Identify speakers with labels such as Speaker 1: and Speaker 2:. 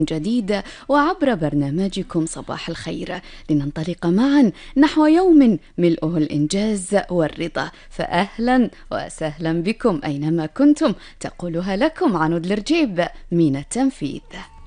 Speaker 1: جديد وعبر برنامجكم صباح الخير، لننطلق معا نحو يوم ملؤه الإنجاز والرضا. فأهلا وسهلا بكم أينما كنتم، تقولها لكم عنود الرجيب من التنفيذ.